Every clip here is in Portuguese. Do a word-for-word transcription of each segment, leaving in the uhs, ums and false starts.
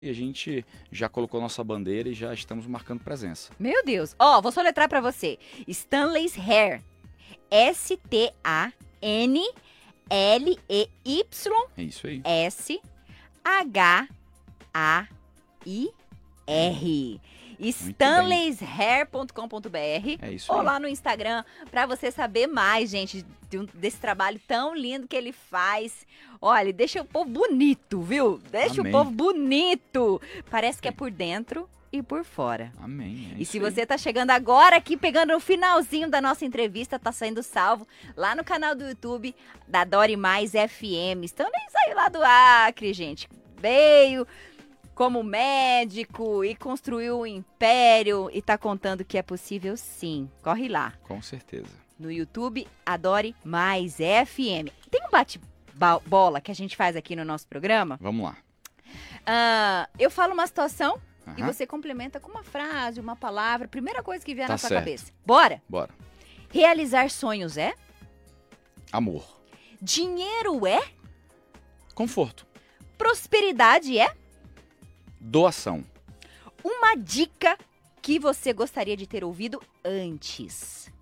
E a gente já colocou nossa bandeira e já estamos marcando presença. Meu Deus. Ó, vou soletrar pra você. Stanley's Hair. S T A N L E Y É isso aí. S H A I R. stanleys hair ponto com ponto b r É isso ou aí. lá no Instagram pra você saber mais, gente, de um- desse trabalho tão lindo que ele faz. Olha, deixa o povo bonito, viu? Deixa Amém. o povo bonito. Parece que é por dentro e por fora. Amém. É E isso se aí. você tá chegando agora aqui, pegando o finalzinho da nossa entrevista, tá saindo salvo lá no canal do YouTube da Dori Mais F M. Também saiu lá do Acre, gente. Veio como médico e construiu um império e tá contando que é possível sim. Corre lá. Com certeza. No YouTube, Adore Mais F M. Tem um bate-bola que a gente faz aqui no nosso programa. Vamos lá. Ah, eu falo uma situação e Aham. você complementa com uma frase, uma palavra. Primeira coisa que vier Tá na sua certo. cabeça. Bora? Bora. Realizar sonhos é? Amor. Dinheiro é? Conforto. Prosperidade é? Doação. Uma dica que você gostaria de ter ouvido antes.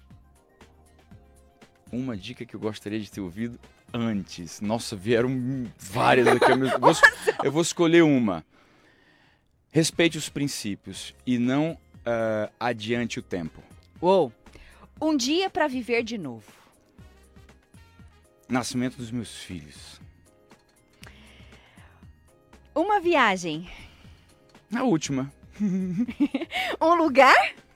Uma dica que eu gostaria de ter ouvido antes. Nossa, vieram várias aqui. Eu vou, eu vou escolher uma. Respeite os princípios e não ah, adiante o tempo. Uou! Um dia pra viver de novo. Nascimento dos meus filhos. Uma viagem. A última. Um lugar?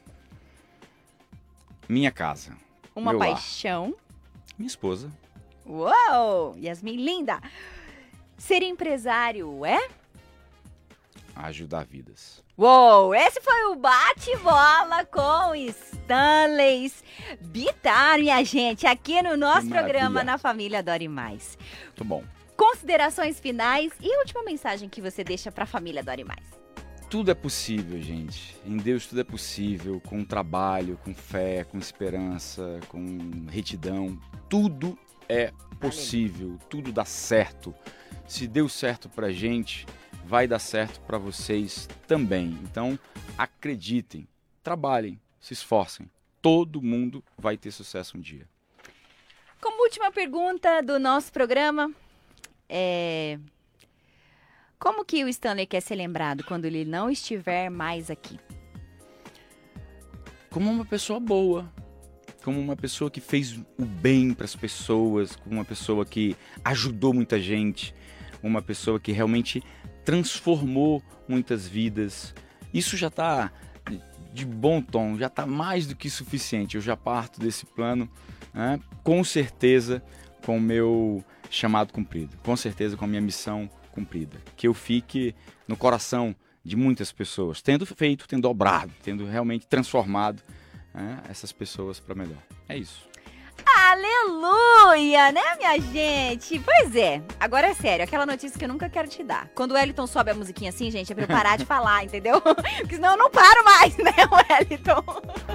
Minha casa. Uma Meu lar. paixão. Minha esposa. Uou! Yasmin linda! Ser empresário é? Ajudar vidas. Uou! Esse foi o bate-bola com Stanleys Bittar, minha gente, aqui no nosso Que programa maravilha. na Família Adore Mais. Muito bom. Considerações finais e última mensagem que você deixa pra família Adore Mais. Tudo é possível, gente. Em Deus tudo é possível. Com trabalho, com fé, com esperança, com retidão. Tudo é possível. Tudo dá certo. Se deu certo pra gente, vai dar certo pra vocês também. Então, acreditem, trabalhem, se esforcem. Todo mundo vai ter sucesso um dia. Como última pergunta do nosso programa, é... como que o Stanley quer ser lembrado quando ele não estiver mais aqui? Como uma pessoa boa, como uma pessoa que fez o bem para as pessoas, como uma pessoa que ajudou muita gente, uma pessoa que realmente transformou muitas vidas. Isso já está de bom tom, já está mais do que suficiente. Eu já parto desse plano, né, com certeza com o meu chamado cumprido, com certeza com a minha missão cumprida. Que eu fique no coração de muitas pessoas, tendo feito, tendo dobrado, tendo realmente transformado, né, essas pessoas para melhor. É isso. Aleluia, né, minha gente? Pois é, agora é sério, aquela notícia que eu nunca quero te dar. Quando o Wellington sobe a musiquinha assim, gente, é pra eu parar de falar, entendeu? Porque senão eu não paro mais, né, Wellington?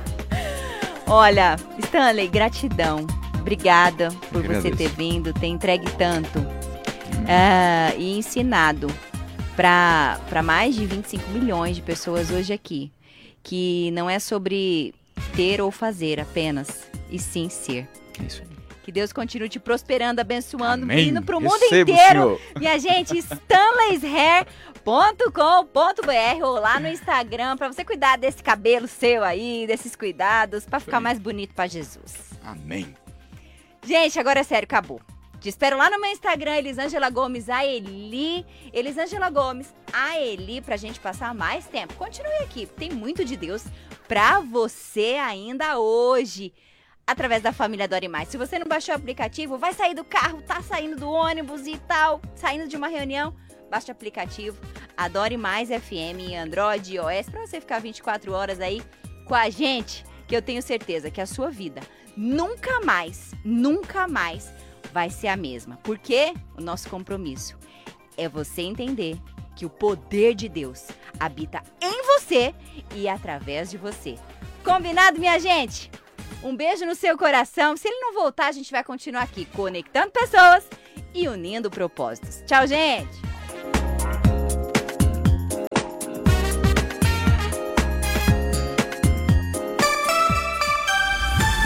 Olha, Stanley, gratidão. Obrigada por Eu você ter agradeço. vindo, ter entregue tanto ah, e ensinado para para mais de vinte e cinco milhões de pessoas hoje aqui. Que não é sobre ter ou fazer apenas, e sim ser. É isso aí. Que Deus continue te prosperando, abençoando, Amém. indo pro mundo Recebo, inteiro. Senhor. Minha gente, stanleys hair ponto com ponto b r ou lá no Instagram pra você cuidar desse cabelo seu aí, desses cuidados, pra ficar aí. mais bonito pra Jesus. Amém. Gente, agora é sério, acabou. Te espero lá no meu Instagram, Elisângela Gomes, a Eli. Elisângela Gomes, a Eli, pra gente passar mais tempo. Continue aqui, tem muito de Deus pra você ainda hoje, através da família Adore Mais. Se você não baixou o aplicativo, vai sair do carro, tá saindo do ônibus e tal, saindo de uma reunião, baixa o aplicativo Adore Mais F M em Android e iOS pra você ficar vinte e quatro horas aí com a gente, que eu tenho certeza que a sua vida nunca mais, nunca mais vai ser a mesma. Porque o nosso compromisso é você entender que o poder de Deus habita em você e através de você. Combinado, minha gente? Um beijo no seu coração. Se ele não voltar, a gente vai continuar aqui conectando pessoas e unindo propósitos. Tchau, gente!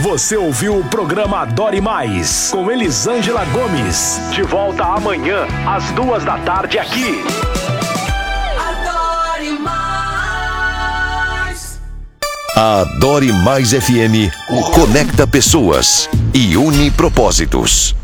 Você ouviu o programa Adore Mais, com Elisângela Gomes. De volta amanhã, às duas da tarde, aqui. Adore Mais. A Adore Mais F M conecta pessoas e une propósitos.